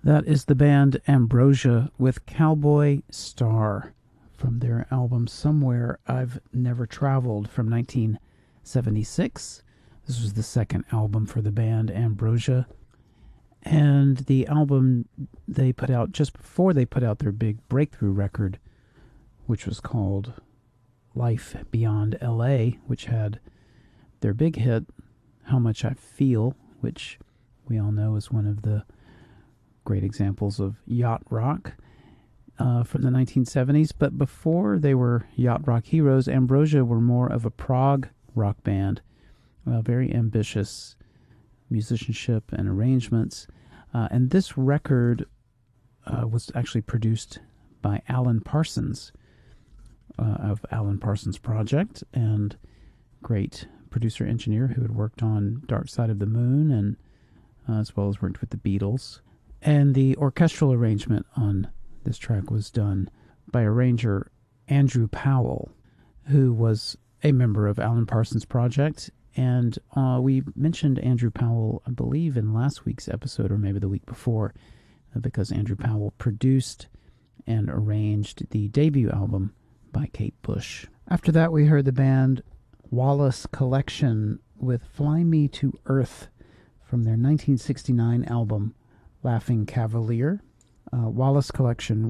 That is the band Ambrosia with Cowboy Star from their album Somewhere I've Never Traveled from 1976. This was the second album for the band Ambrosia. And the album they put out just before they put out their big breakthrough record, which was called Life Beyond LA, which had their big hit, How Much I Feel, which we all know is one of the great examples of yacht rock from the 1970s. But before they were yacht rock heroes, Ambrosia were more of a prog rock band, very ambitious musicianship and arrangements. And this record was actually produced by Alan Parsons of Alan Parsons Project, and great producer engineer who had worked on Dark Side of the Moon and as well as worked with the Beatles. And the orchestral arrangement on this track was done by arranger Andrew Powell, who was a member of Alan Parsons Project. And we mentioned Andrew Powell, I believe, in last week's episode, or maybe the week before, because Andrew Powell produced and arranged the debut album by Kate Bush. After that, we heard the band Wallace Collection with Fly Me to Earth from their 1969 album Laughing Cavalier. Wallace Collection